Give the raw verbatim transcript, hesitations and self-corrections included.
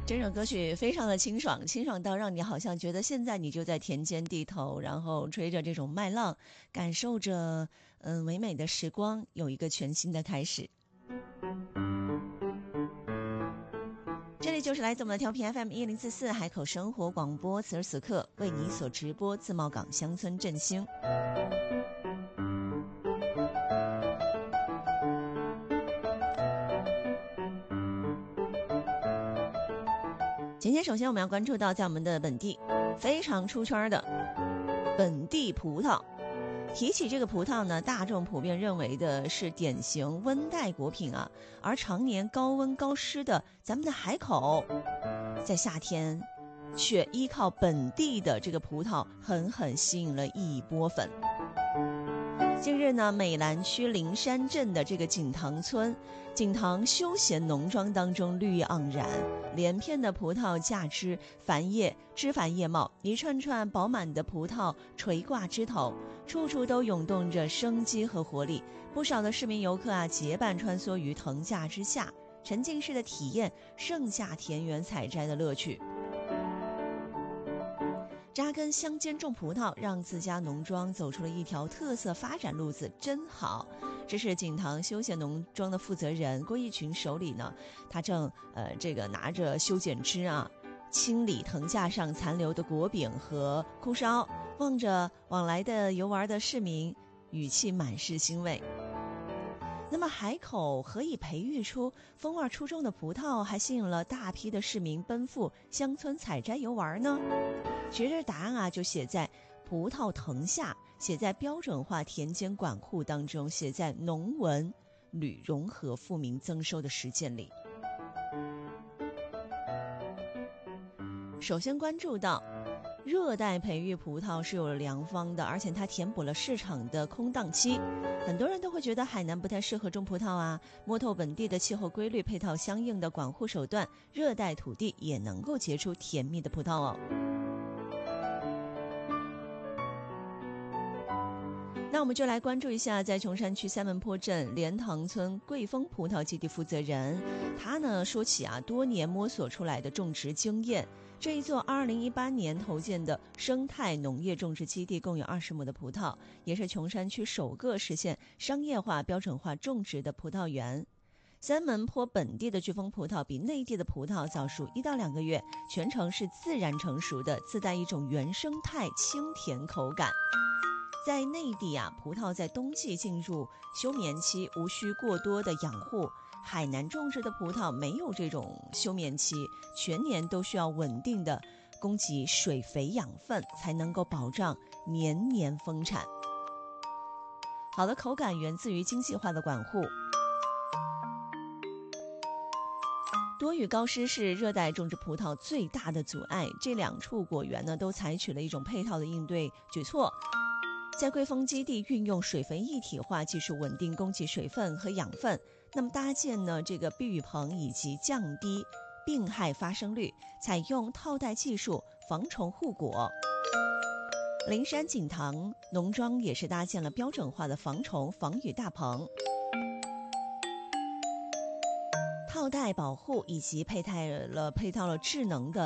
这首歌曲非常的清爽，清爽到让你好像觉得现在你就在田间地头，然后吹着这种麦浪，感受着嗯唯美的时光，有一个全新的开始。这里就是来自我们的调频 F M 一零四四海口生活广播，此时此刻为你所直播自贸港乡村振兴。今天首先我们要关注到在我们的本地非常出圈的本地葡萄。提起这个葡萄呢，大众普遍认为的是典型温带果品啊，而常年高温高湿的咱们的海口，在夏天却依靠本地的这个葡萄狠狠吸引了一波粉。近日呢，美兰区灵山镇的这个景塘村景塘休闲农庄当中绿意盎然，连片的葡萄架枝繁叶，枝繁叶茂，一串串饱满的葡萄垂挂枝头，处处都涌动着生机和活力。不少的市民游客啊，结伴穿梭于藤架之下，沉浸式的体验盛夏田园采摘的乐趣。扎根乡间种葡萄，让自家农庄走出了一条特色发展路子，真好。这是景塘休闲农庄的负责人郭义群手里呢，他正呃这个拿着修剪枝啊，清理藤架上残留的果柄和枯梢，望着往来的游玩的市民，语气满是欣慰。那么海口何以培育出风味出众的葡萄，还吸引了大批的市民奔赴乡村采摘游玩呢？其实答案啊，就写在葡萄藤下，写在标准化田间管库当中，写在农文旅融合富民增收的实践里。首先关注到热带培育葡萄是有良方的，而且它填补了市场的空档期。很多人都会觉得海南不太适合种葡萄啊，摸透本地的气候规律，配套相应的管护手段，热带土地也能够结出甜蜜的葡萄哦。那我们就来关注一下，在琼山区三门坡镇莲塘村桂丰葡萄基地负责人，他呢说起啊多年摸索出来的种植经验。这一座二零一八年投建的生态农业种植基地共有二十亩的葡萄，也是琼山区首个实现商业化标准化种植的葡萄园。三门坡本地的巨峰葡萄比内地的葡萄早熟一到两个月，全程是自然成熟的，自带一种原生态清甜口感。在内地啊，葡萄在冬季进入休眠期，无需过多的养护。海南种植的葡萄没有这种休眠期，全年都需要稳定的供给水肥养分，才能够保障年年丰产。好的口感源自于精细化的管护。多雨高湿是热带种植葡萄最大的阻碍，这两处果园呢都采取了一种配套的应对举措。在桂丰基地运用水肥一体化技术，稳定供给水分和养分。那么搭建呢这个避雨棚，以及降低病害发生率，采用套袋技术防虫护果。灵山景塘农庄也是搭建了标准化的防虫防雨大棚，套袋保护以及配套了配套了智能的